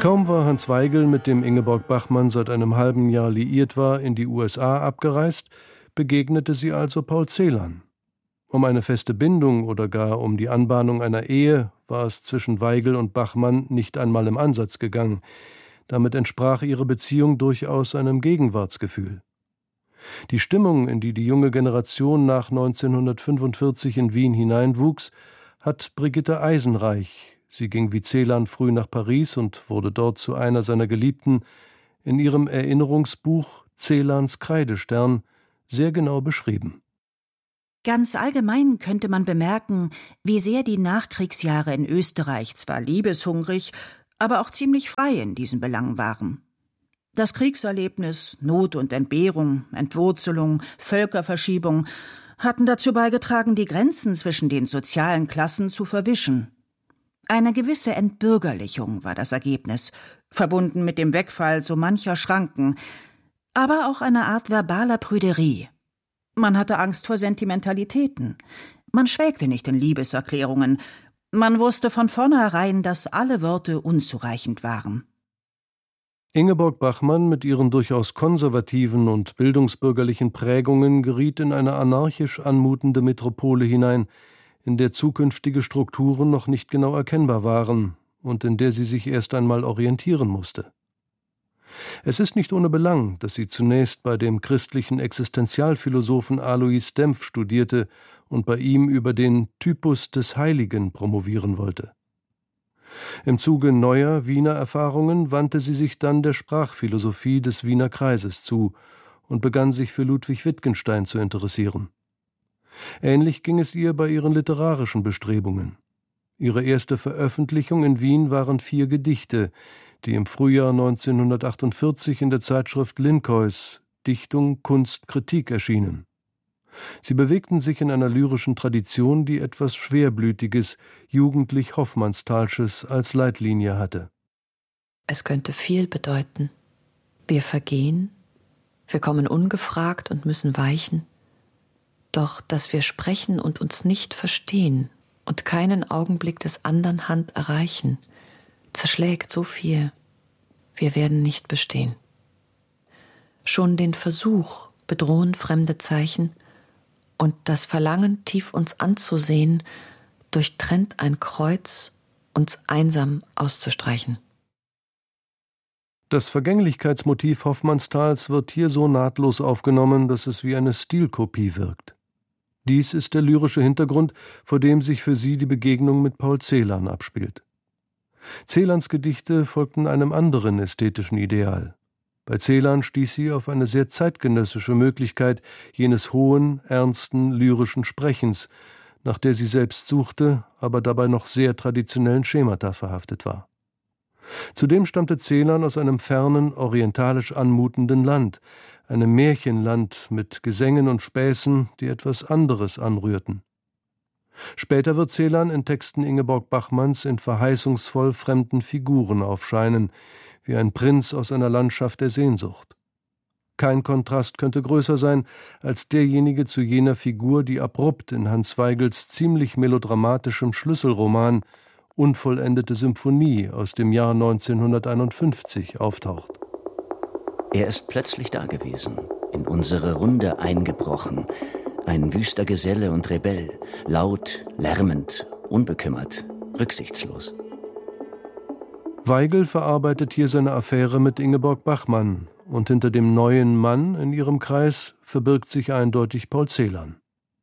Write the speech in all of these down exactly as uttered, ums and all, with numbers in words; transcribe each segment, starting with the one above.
Kaum war Hans Weigel, mit dem Ingeborg Bachmann seit einem halben Jahr liiert war, in die U S A abgereist, begegnete sie also Paul Celan. Um eine feste Bindung oder gar um die Anbahnung einer Ehe war es zwischen Weigel und Bachmann nicht einmal im Ansatz gegangen. Damit entsprach ihre Beziehung durchaus einem Gegenwartsgefühl. Die Stimmung, in die die junge Generation nach neunzehnhundertfünfundvierzig in Wien hineinwuchs, hat Brigitte Eisenreich, sie ging wie Celan früh nach Paris und wurde dort zu einer seiner Geliebten, in ihrem Erinnerungsbuch Celans Kreidestern sehr genau beschrieben. Ganz allgemein könnte man bemerken, wie sehr die Nachkriegsjahre in Österreich zwar liebeshungrig, aber auch ziemlich frei in diesen Belangen waren. Das Kriegserlebnis, Not und Entbehrung, Entwurzelung, Völkerverschiebung hatten dazu beigetragen, die Grenzen zwischen den sozialen Klassen zu verwischen. Eine gewisse Entbürgerlichung war das Ergebnis, verbunden mit dem Wegfall so mancher Schranken, aber auch eine Art verbaler Prüderie. Man hatte Angst vor Sentimentalitäten. Man schwelgte nicht in Liebeserklärungen. Man wusste von vornherein, dass alle Worte unzureichend waren. Ingeborg Bachmann mit ihren durchaus konservativen und bildungsbürgerlichen Prägungen geriet in eine anarchisch anmutende Metropole hinein, in der zukünftige Strukturen noch nicht genau erkennbar waren und in der sie sich erst einmal orientieren musste. Es ist nicht ohne Belang, dass sie zunächst bei dem christlichen Existenzialphilosophen Alois Dempf studierte und bei ihm über den Typus des Heiligen promovieren wollte. Im Zuge neuer Wiener Erfahrungen wandte sie sich dann der Sprachphilosophie des Wiener Kreises zu und begann sich für Ludwig Wittgenstein zu interessieren. Ähnlich ging es ihr bei ihren literarischen Bestrebungen. Ihre erste Veröffentlichung in Wien waren vier Gedichte, die im Frühjahr neunzehnhundertachtundvierzig in der Zeitschrift Linkois Dichtung, Kunst, Kritik erschienen. Sie bewegten sich in einer lyrischen Tradition, die etwas Schwerblütiges, jugendlich Hoffmannsthalsches als Leitlinie hatte. Es könnte viel bedeuten. Wir vergehen, wir kommen ungefragt und müssen weichen. Doch, dass wir sprechen und uns nicht verstehen und keinen Augenblick des andern Hand erreichen, zerschlägt so viel. Wir werden nicht bestehen. Schon den Versuch bedrohen fremde Zeichen, und das Verlangen, tief uns anzusehen, durchtrennt ein Kreuz, uns einsam auszustreichen. Das Vergänglichkeitsmotiv Hoffmannstals wird hier so nahtlos aufgenommen, dass es wie eine Stilkopie wirkt. Dies ist der lyrische Hintergrund, vor dem sich für sie die Begegnung mit Paul Celan abspielt. Celans Gedichte folgten einem anderen ästhetischen Ideal. Bei Celan stieß sie auf eine sehr zeitgenössische Möglichkeit jenes hohen, ernsten, lyrischen Sprechens, nach der sie selbst suchte, aber dabei noch sehr traditionellen Schemata verhaftet war. Zudem stammte Celan aus einem fernen, orientalisch anmutenden Land, einem Märchenland mit Gesängen und Späßen, die etwas anderes anrührten. Später wird Celan in Texten Ingeborg Bachmanns in verheißungsvoll fremden Figuren aufscheinen, wie ein Prinz aus einer Landschaft der Sehnsucht. Kein Kontrast könnte größer sein als derjenige zu jener Figur, die abrupt in Hans Weigels ziemlich melodramatischem Schlüsselroman Unvollendete Symphonie aus dem Jahr neunzehnhunderteinundfünfzig auftaucht. Er ist plötzlich dagewesen, in unsere Runde eingebrochen, ein wüster Geselle und Rebell, laut, lärmend, unbekümmert, rücksichtslos. Weigel verarbeitet hier seine Affäre mit Ingeborg Bachmann, und hinter dem neuen Mann in ihrem Kreis verbirgt sich eindeutig Paul Celan.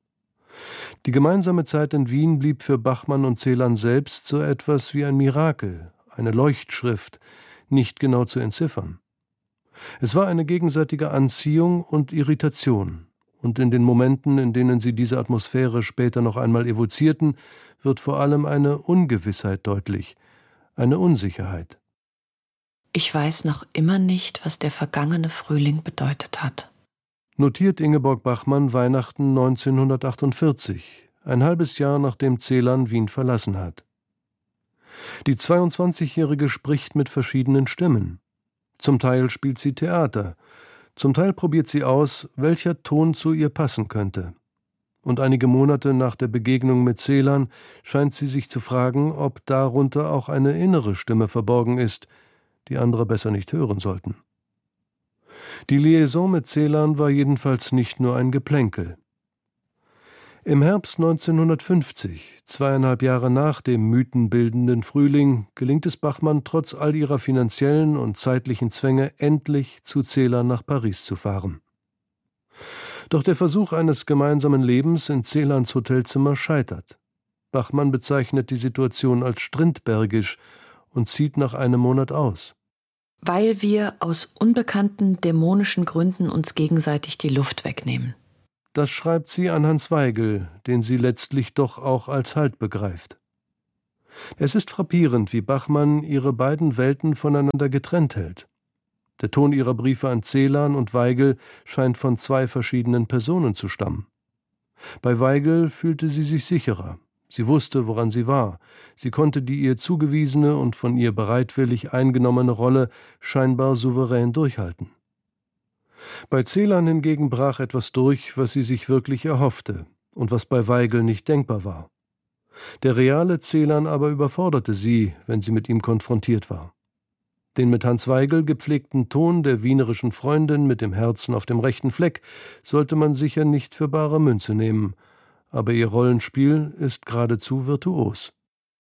Die gemeinsame Zeit in Wien blieb für Bachmann und Celan selbst so etwas wie ein Mirakel, eine Leuchtschrift, nicht genau zu entziffern. Es war eine gegenseitige Anziehung und Irritation, und in den Momenten, in denen sie diese Atmosphäre später noch einmal evozierten, wird vor allem eine Ungewissheit deutlich, eine Unsicherheit. Ich weiß noch immer nicht, was der vergangene Frühling bedeutet hat. Notiert Ingeborg Bachmann Weihnachten neunzehnhundertachtundvierzig, ein halbes Jahr nachdem Celan Wien verlassen hat. Die zweiundzwanzigjährige spricht mit verschiedenen Stimmen. Zum Teil spielt sie Theater, zum Teil probiert sie aus, welcher Ton zu ihr passen könnte. Und einige Monate nach der Begegnung mit Celan scheint sie sich zu fragen, ob darunter auch eine innere Stimme verborgen ist, die andere besser nicht hören sollten. Die Liaison mit Ceylan war jedenfalls nicht nur ein Geplänkel. Im Herbst neunzehnhundertfünfzig, zweieinhalb Jahre nach dem mythenbildenden Frühling, gelingt es Bachmann trotz all ihrer finanziellen und zeitlichen Zwänge endlich zu Ceylan nach Paris zu fahren. Doch der Versuch eines gemeinsamen Lebens in Ceylans Hotelzimmer scheitert. Bachmann bezeichnet die Situation als strindbergisch und zieht nach einem Monat aus. Weil wir aus unbekannten dämonischen Gründen uns gegenseitig die Luft wegnehmen. Das schreibt sie an Hans Weigel, den sie letztlich doch auch als Halt begreift. Es ist frappierend, wie Bachmann ihre beiden Welten voneinander getrennt hält. Der Ton ihrer Briefe an Ceylan und Weigel scheint von zwei verschiedenen Personen zu stammen. Bei Weigel fühlte sie sich sicherer. Sie wusste, woran sie war. Sie konnte die ihr zugewiesene und von ihr bereitwillig eingenommene Rolle scheinbar souverän durchhalten. Bei Ceylan hingegen brach etwas durch, was sie sich wirklich erhoffte und was bei Weigel nicht denkbar war. Der reale Ceylan aber überforderte sie, wenn sie mit ihm konfrontiert war. Den mit Hans Weigel gepflegten Ton der wienerischen Freundin mit dem Herzen auf dem rechten Fleck sollte man sicher nicht für bare Münze nehmen, aber ihr Rollenspiel ist geradezu virtuos.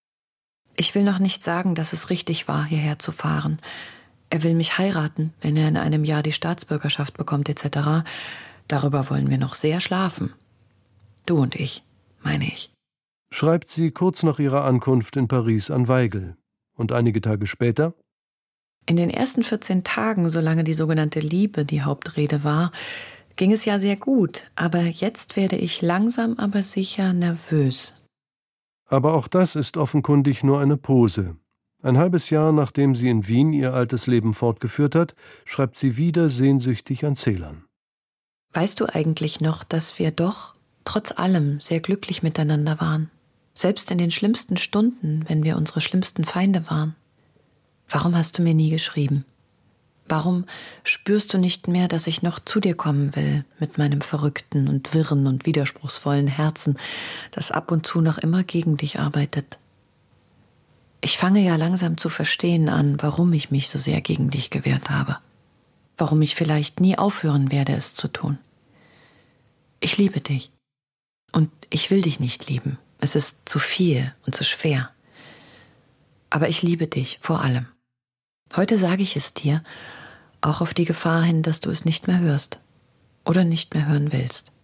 Ich will noch nicht sagen, dass es richtig war, hierher zu fahren. Er will mich heiraten, wenn er in einem Jahr die Staatsbürgerschaft bekommt, et cetera. Darüber wollen wir noch sehr schlafen. Du und ich, meine ich. Schreibt sie kurz nach ihrer Ankunft in Paris an Weigel. Und einige Tage später? In den ersten vierzehn Tagen, solange die sogenannte Liebe die Hauptrede war, ging es ja sehr gut. Aber jetzt werde ich langsam aber sicher nervös. Aber auch das ist offenkundig nur eine Pose. Ein halbes Jahr, nachdem sie in Wien ihr altes Leben fortgeführt hat, schreibt sie wieder sehnsüchtig an Ceylan. Weißt du eigentlich noch, dass wir doch, trotz allem, sehr glücklich miteinander waren? Selbst in den schlimmsten Stunden, wenn wir unsere schlimmsten Feinde waren. Warum hast du mir nie geschrieben? Warum spürst du nicht mehr, dass ich noch zu dir kommen will, mit meinem verrückten und wirren und widerspruchsvollen Herzen, das ab und zu noch immer gegen dich arbeitet? Ich fange ja langsam zu verstehen an, warum ich mich so sehr gegen dich gewehrt habe. Warum ich vielleicht nie aufhören werde, es zu tun. Ich liebe dich. Und ich will dich nicht lieben. Es ist zu viel und zu schwer. Aber ich liebe dich vor allem. Heute sage ich es dir, auch auf die Gefahr hin, dass du es nicht mehr hörst oder nicht mehr hören willst.